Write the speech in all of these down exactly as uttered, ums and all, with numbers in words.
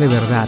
simple verdad.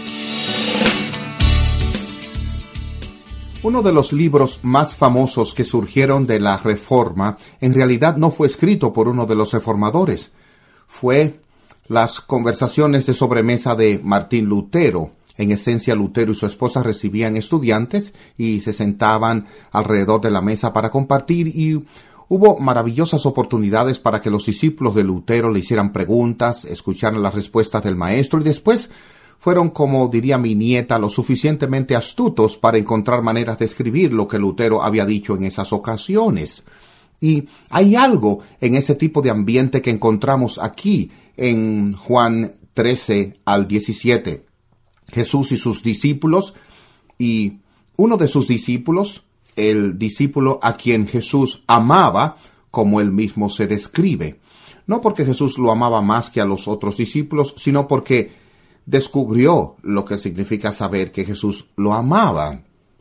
Uno de los libros más famosos que surgieron de la Reforma en realidad no fue escrito por uno de los reformadores. Fue Las Conversaciones de Sobremesa de Martín Lutero. En esencia, Lutero y su esposa recibían estudiantes y se sentaban alrededor de la mesa para compartir, y hubo maravillosas oportunidades para que los discípulos de Lutero le hicieran preguntas, escucharan las respuestas del maestro y después fueron, como diría mi nieta, lo suficientemente astutos para encontrar maneras de escribir lo que Lutero había dicho en esas ocasiones. Y hay algo en ese tipo de ambiente que encontramos aquí en Juan trece al diecisiete. Jesús y sus discípulos, y uno de sus discípulos, el discípulo a quien Jesús amaba, como él mismo se describe. No porque Jesús lo amaba más que a los otros discípulos, sino porque descubrió lo que significa saber que Jesús lo amaba.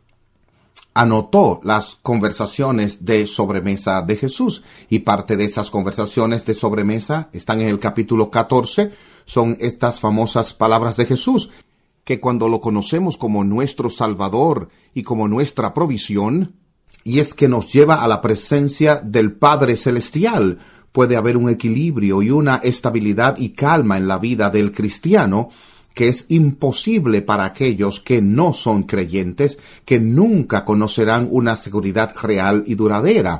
Anotó las conversaciones de sobremesa de Jesús, y parte de esas conversaciones de sobremesa están en el capítulo catorce. Son estas famosas palabras de Jesús, que cuando lo conocemos como nuestro Salvador y como nuestra provisión, y es que nos lleva a la presencia del Padre Celestial, puede haber un equilibrio y una estabilidad y calma en la vida del cristiano que es imposible para aquellos que no son creyentes, que nunca conocerán una seguridad real y duradera.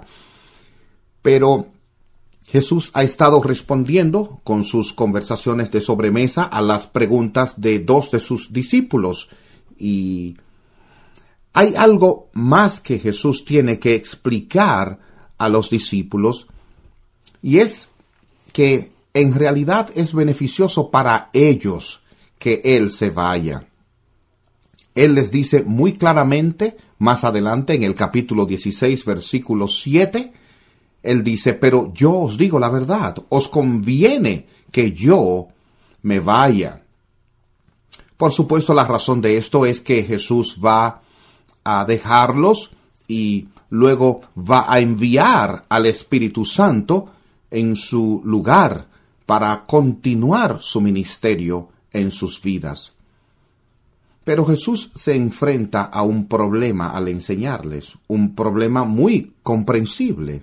Pero Jesús ha estado respondiendo con sus conversaciones de sobremesa a las preguntas de dos de sus discípulos, y hay algo más que Jesús tiene que explicar a los discípulos, y es que en realidad es beneficioso para ellos que Él se vaya. Él les dice muy claramente, más adelante en el capítulo dieciséis, versículo siete, Él dice: pero yo os digo la verdad, os conviene que yo me vaya. Por supuesto, la razón de esto es que Jesús va a dejarlos y luego va a enviar al Espíritu Santo en su lugar para continuar su ministerio en sus vidas. Pero Jesús se enfrenta a un problema al enseñarles, un problema muy comprensible.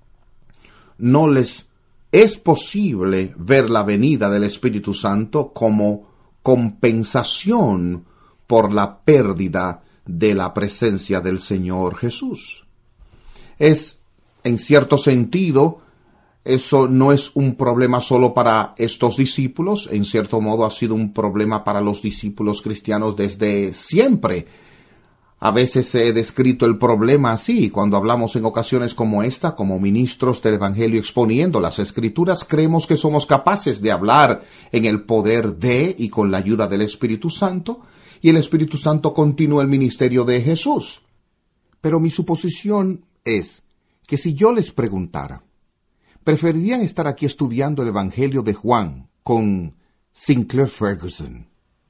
No les es posible ver la venida del Espíritu Santo como compensación por la pérdida de la presencia del Señor Jesús. Es, en cierto sentido, eso no es un problema solo para estos discípulos. En cierto modo ha sido un problema para los discípulos cristianos desde siempre. A veces he descrito el problema así: cuando hablamos en ocasiones como esta, como ministros del Evangelio exponiendo las Escrituras, creemos que somos capaces de hablar en el poder de y con la ayuda del Espíritu Santo, y el Espíritu Santo continúa el ministerio de Jesús. Pero mi suposición es que si yo les preguntara, ¿preferirían estar aquí estudiando el Evangelio de Juan con Sinclair Ferguson?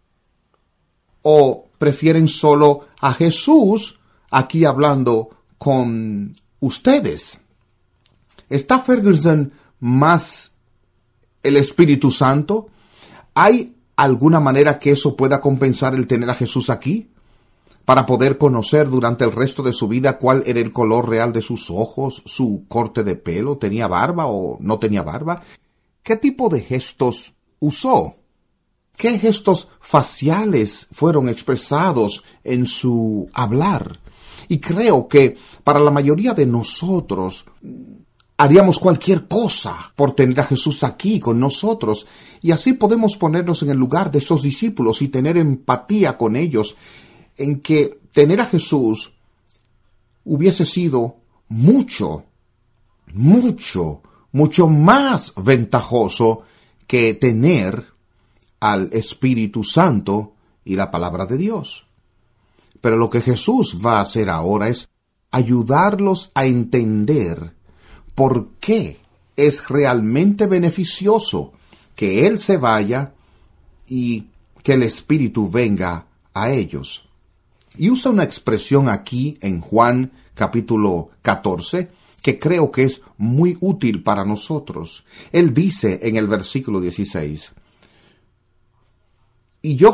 ¿O prefieren solo a Jesús aquí hablando con ustedes? ¿Está Ferguson más el Espíritu Santo? ¿Hay alguna manera que eso pueda compensar el tener a Jesús aquí, para poder conocer durante el resto de su vida cuál era el color real de sus ojos, su corte de pelo, tenía barba o no tenía barba? ¿Qué tipo de gestos usó? ¿Qué gestos faciales fueron expresados en su hablar? Y creo que para la mayoría de nosotros haríamos cualquier cosa por tener a Jesús aquí con nosotros, y así podemos ponernos en el lugar de esos discípulos y tener empatía con ellos, en que tener a Jesús hubiese sido mucho, mucho, mucho más ventajoso que tener al Espíritu Santo y la palabra de Dios. Pero lo que Jesús va a hacer ahora es ayudarlos a entender por qué es realmente beneficioso que Él se vaya y que el Espíritu venga a ellos. Y usa una expresión aquí en Juan capítulo catorce que creo que es muy útil para nosotros. Él dice en el versículo dieciséis: y yo